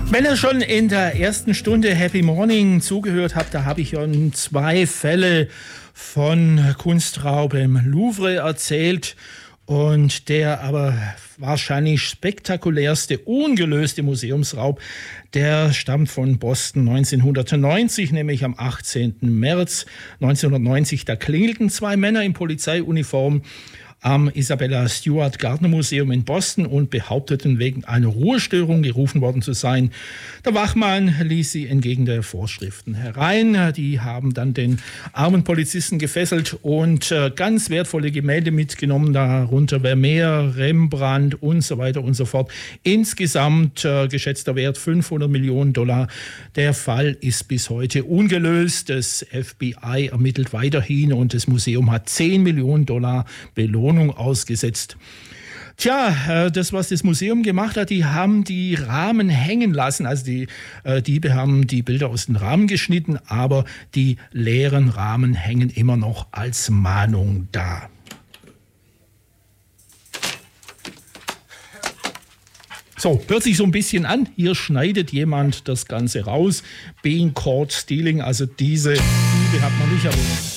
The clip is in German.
Wenn ihr schon in der ersten Stunde Happy Morning zugehört habt, da habe ich ja 2 Fälle von Kunstraub im Louvre erzählt. Und der aber wahrscheinlich spektakulärste, ungelöste Museumsraub, der stammt von Boston 1990, nämlich am 18. März 1990. Da klingelten 2 Männer in Polizeiuniform am Isabella Stewart Gardner Museum in Boston und behaupteten, wegen einer Ruhestörung gerufen worden zu sein. Der Wachmann ließ sie entgegen der Vorschriften herein. Die haben dann den armen Polizisten gefesselt und ganz wertvolle Gemälde mitgenommen, darunter Vermeer, Rembrandt und so weiter und so fort. Insgesamt geschätzter Wert $500 Millionen. Der Fall ist bis heute ungelöst. Das FBI ermittelt weiterhin und das Museum hat $10 Millionen Belohnung ausgesetzt. Tja, das, was das Museum gemacht hat, die haben die Rahmen hängen lassen. Also die Diebe haben die Bilder aus den Rahmen geschnitten, aber die leeren Rahmen hängen immer noch als Mahnung da. So, hört sich so ein bisschen an. Hier schneidet jemand das Ganze raus. Being caught stealing, also diese Diebe hat man nicht erwähnt.